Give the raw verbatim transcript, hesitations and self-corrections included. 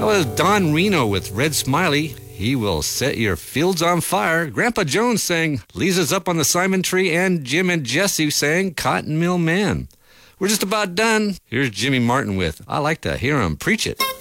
was Don Reno with Red Smiley. He will set your fields on fire. Grandpa Jones sang Lisa's Up on the Simon Tree, and Jim and Jesse sang Cotton Mill Man. We're just about done. Here's Jimmy Martin with I Like to Hear 'Em Preach It.